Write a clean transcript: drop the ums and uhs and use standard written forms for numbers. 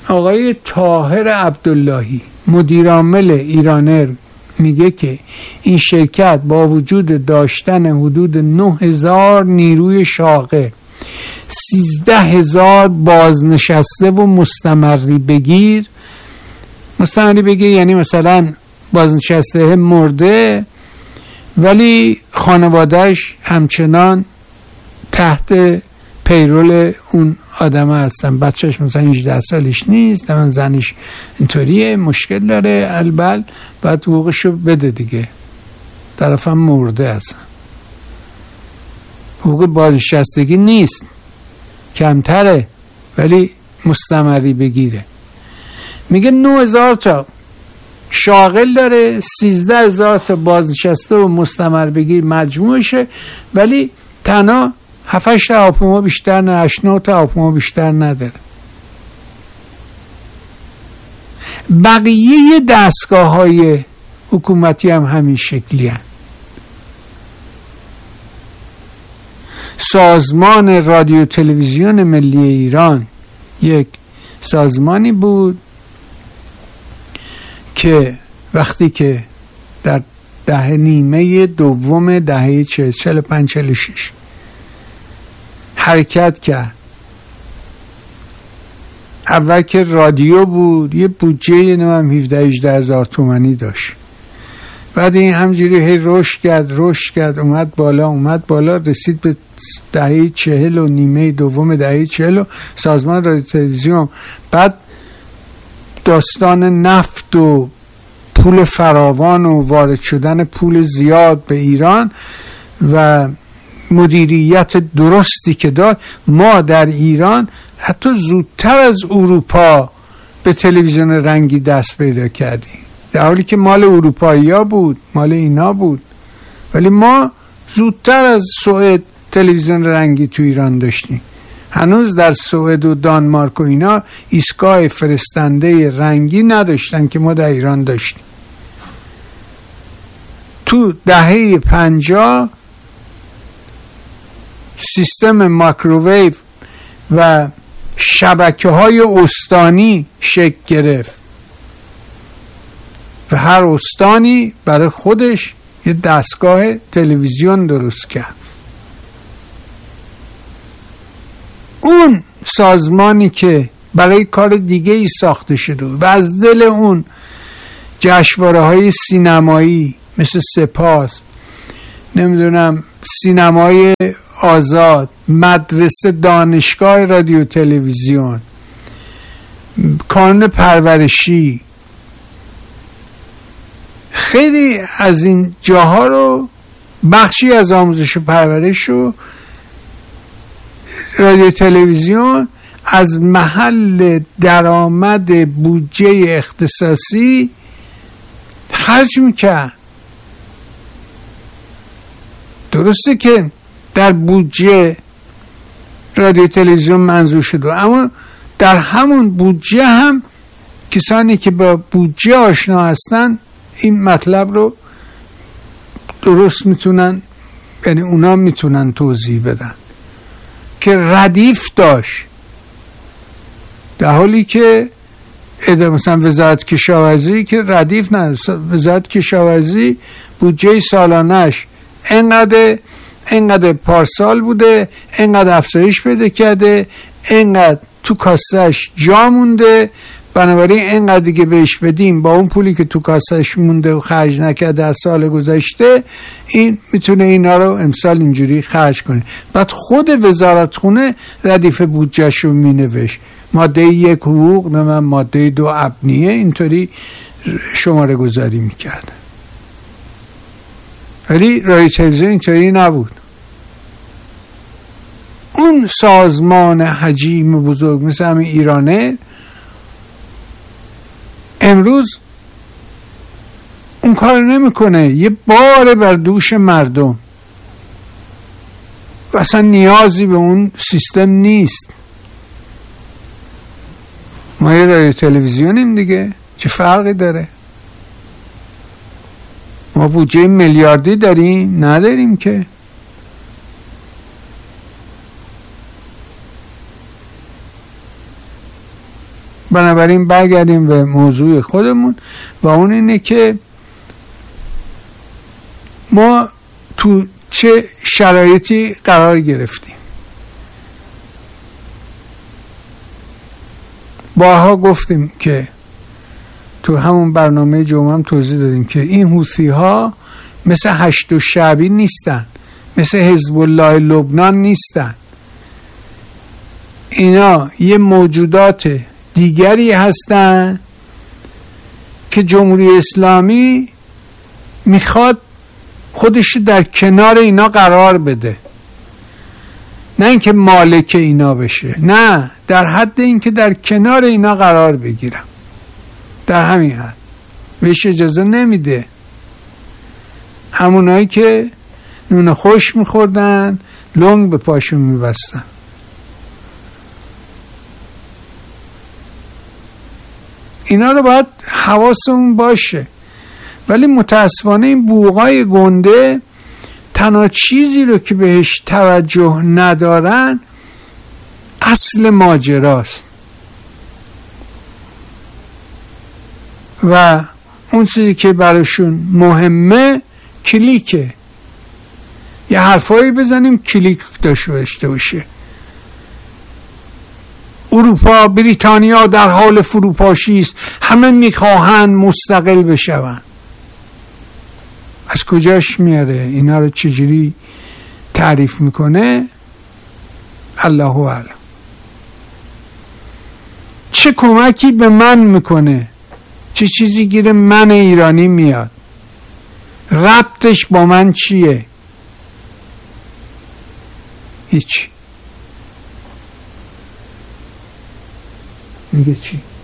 آقای طاهر عبداللهی مدیر عامل ایرانر میگه که این شرکت با وجود داشتن حدود 9000 نیروی شاغل، 13000 بازنشسته و مستمری بگیر یعنی مثلا بازنشسته مرده ولی خانوادهش همچنان تحت پیرول اون آدم هستن، بچهش مثلا 18 سالش نیست، من زنش اینطوریه، مشکل داره، البل باید حقوقشو بده دیگه، طرفم مرده هستن، حقوق بازنشستگی نیست، کمتره ولی مستمری بگیره. میگه 9000 تا شاغل داره، 13000 تا بازنشسته و مستمر بگیر مجموعشه، ولی تنها 7-8 تا هواپیما بیشتر نه، 8-9 تا هواپیما بیشتر نداره. بقیه دستگاه های حکومتی هم همین شکلی هست. سازمان رادیو تلویزیون ملی ایران یک سازمانی بود که وقتی که در نیمه دوم دهه 45-46 حرکت کرد، اول که رادیو بود یه بودجه 17-18 هزار تومانی داشت، بعد این همجوری هی رشد کرد اومد بالا رسید به دهه 40 و نیمه دوم دهه 40 سازمان رادیو تلویزیون. بعد داستان نفت و پول فراوان و وارد شدن پول زیاد به ایران و مدیریت درستی که داد، ما در ایران حتی زودتر از اروپا به تلویزیون رنگی دست پیدا کردیم، در حالی که مال اروپایی‌ها بود، مال اینا بود، ولی ما زودتر از سوئد تلویزیون رنگی تو ایران داشتیم. هنوز در سوئد و دانمارک و اینا ایستگاه فرستنده رنگی نداشتن که ما در ایران داشتیم. تو دهه 50 سیستم مایکروویو و شبکه‌های استانی شکل گرفت و هر استانی برای خودش یه دستگاه تلویزیون درست کرد. اون سازمانی که برای کار دیگه ای ساخته شده و از دل اون جشنواره‌های سینمایی مثل سپاس، نمیدونم سینمای آزاد، مدرسه، دانشگاه رادیو تلویزیون، کانون پرورشی، خیلی از این جاها رو بخشی از آموزش و پرورش و رادیو تلویزیون از محل درآمد بودجه اختصاصی خرج میکرد. درسته که در بودجه رادیو تلویزیون منظور شده، اما در همون بودجه هم کسانی که با بودجه آشنا هستن این مطلب رو درست میتونن، یعنی اونا میتونن توضیح بدن که ردیف داشت، در حالی که مثلا وزارت کشاورزی که ردیف نداشت. وزارت کشاورزی بودجه سالانش اینقدر پارسال بوده، اینقدر افزایش پیدا کرده، اینقدر تو کاسهش جا مونده، بنابراین اینقدر دیگه بهش بدیم با اون پولی که تو کاسهش مونده و خرج نکرده از سال گذشته، این میتونه اینا رو امسال اینجوری خرج کنه. بعد خود وزارتخونه ردیف بودجهش رو مینوشت، ماده 1 حقوق، نه ماده 2 ابنیه، اینطوری شماره گذاری میکرد. ولی رادیو تلویزیون اینطوری نبود. اون سازمان حجیم بزرگ مثل همین ایرانه امروز اون کار نمیکنه، یه بار بر دوش مردم و اصلا نیازی به اون سیستم نیست. ما یه رادیو تلویزیونیم دیگه، چه فرقی داره؟ ما بودجه میلیاردی داریم؟ نداریم که. بنابراین برگردیم به موضوع خودمون و اون اینه که ما تو چه شرایطی قرار گرفتیم. بارها گفتیم که تو همون برنامه جمعه هم توضیح دادیم که این حوثی ها مثل هشت شعبی نیستن، مثل حزب الله لبنان نیستن. اینا یه موجودات دیگری هستن که جمهوری اسلامی میخواد خودش در کنار اینا قرار بده، نه اینکه مالک اینا بشه، نه، در حد اینکه در کنار اینا قرار بگیرم. در همین حد بهش اجازه نمیده. همونایی که نون خوش میخوردن لنگ به پاشون میبستن. اینا رو باید حواسمون باشه. ولی متاسفانه این بوقای گنده تنها چیزی رو که بهش توجه ندارن اصل ماجراست و اون چیزی که براشون مهمه کلیکه. یه حرفایی بزنیم کلیک داشته باشه. اروپا، بریتانیا در حال فروپاشی است، همه میخواهند مستقل بشوند. از کجاش میاره؟ اینا رو چجوری تعریف میکنه؟ الله اعلم. چه کمکی به من میکنه؟ چه چیزی گیر من ایرانی میاد؟ ربطش با من چیه؟ هیچ. میگه چی؟